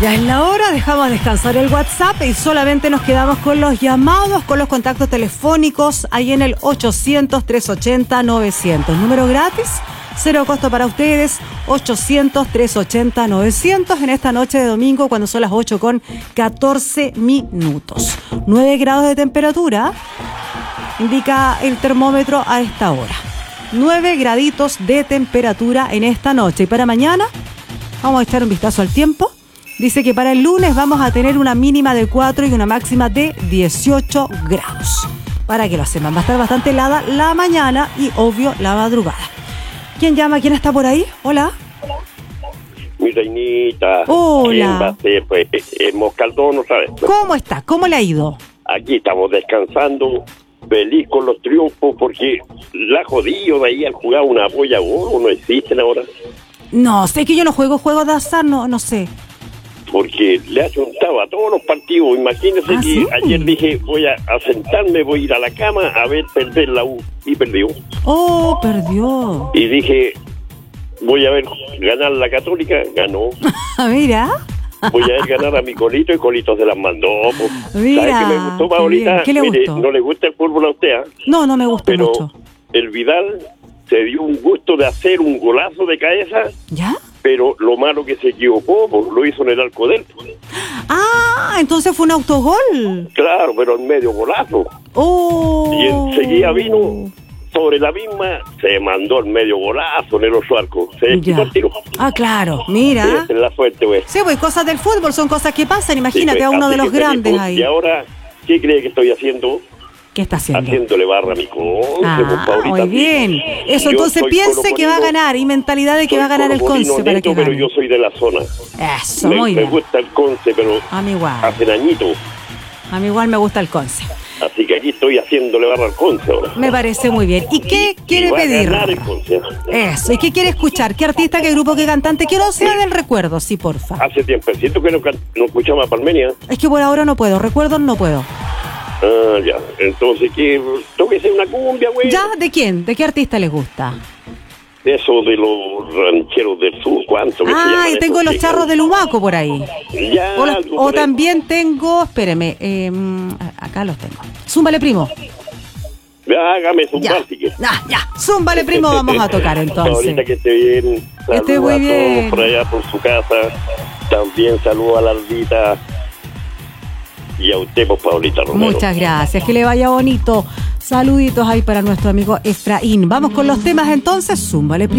Ya es la hora, dejamos descansar el WhatsApp y solamente nos quedamos con los llamados, con los contactos telefónicos ahí en el 800-380-900. Número gratis, cero costo para ustedes, 800-380-900 en esta noche de domingo cuando son las 8:14. 9 grados de temperatura, indica el termómetro a esta hora. 9 graditos de temperatura en esta noche. Y para mañana, vamos a echar un vistazo al tiempo. Dice que para el lunes vamos a tener una mínima de 4 y una máxima de 18 grados. Para que lo sepan, va a estar bastante helada la mañana y obvio la madrugada. ¿Quién llama? ¿Quién está por ahí? Hola. Mi reinita. Hola. ¿Quién va a ser? Pues Moscardón, ¿no sabes? ¿Cómo está? ¿Cómo le ha ido? Aquí estamos descansando, feliz con los triunfos, porque la jodido de ahí al jugar una polla gol, no existen ahora. No, sé que yo no juego juegos de azar, no sé. Porque le ha juntado a todos los partidos. Imagínese que ¿sí? Ayer dije, voy a sentarme, voy a ir a la cama a ver perder la U. Y perdió. Oh, perdió. Y dije, voy a ver ganar la Católica. Ganó. Mira. Voy a ver ganar a mi Colito y Colito se las mandó. Mira. ¿Sabe qué me gustó, Paulita? ¿Qué le gustó? No le gusta el fútbol a usted, ¿eh? No me gusta pero mucho. El Vidal se dio un gusto de hacer un golazo de cabeza. ¿Ya? Pero lo malo que se equivocó, pues, lo hizo en el arco del. Ah, entonces fue un autogol. Claro, pero en medio golazo. Oh. Y enseguida vino sobre la misma, se mandó el medio golazo en el otro arco. Se quitó el tiro. Ah, claro, mira. Esa es la suerte, güey. Sí, pues cosas del fútbol son cosas que pasan. Imagínate Sí, a uno así de los que feliz, grandes pues. ahí. Y ahora, ¿qué cree que estoy haciendo? ¿Qué está haciendo? Haciéndole barra a mi Conce. Muy bien. Eso, Yo entonces soy piense que va a colocolino, ganar y mentalidad de que va a ganar el colocolino Conce para que neto, pero gane. yo soy de la zona. Eso, muy Me bien. gusta el Conce, pero A mí igual. hace añitos. A mí igual me gusta el Conce. Así que aquí estoy haciéndole barra al Conce ahora. Me parece muy bien. ¿Y qué quiere Y va pedir? a ganar el Conce. Eso. ¿Y qué quiere escuchar? ¿Qué artista, qué grupo, qué cantante? Quiero sea del recuerdo, sí, porfa. Hace tiempo, siento que no escuchamos a Palmenia. Es que por ahora no puedo. Recuerdos no puedo. Ah, ya. Entonces, ¿qué? Tóquese una cumbia, güey. ¿Ya? ¿De quién? ¿De qué artista les gusta? Eso de los rancheros del sur, ¿cuánto? Ah, y tengo los charros del Humaco por ahí. Ya, O también tengo, espéreme, acá los tengo. Zúmbale, primo. Hágame zumbar, Ya. si quiere. Ya. Zúmbale, primo, vamos a tocar entonces. Ahorita que esté bien. Que esté Saludos muy a bien. todos por allá por su casa. También saludo a la Ardita. Y a usted, pues, Paulita Romero. Muchas gracias, que le vaya bonito. Saluditos ahí para nuestro amigo Efraín. Vamos con los temas entonces. Zúmbale, primo.